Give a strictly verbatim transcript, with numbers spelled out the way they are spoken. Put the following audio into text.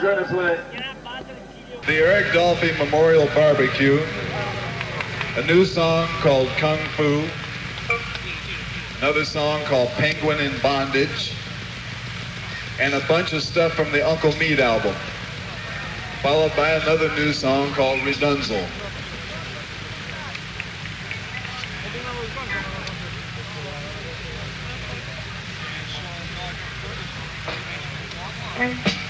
gonna play the Eric Dolphy Memorial Barbecue, a new song called Kung Fu, another song called Penguin in Bondage, and a bunch of stuff from the Uncle Meat album, followed by another new song called Redunzel. Thank you.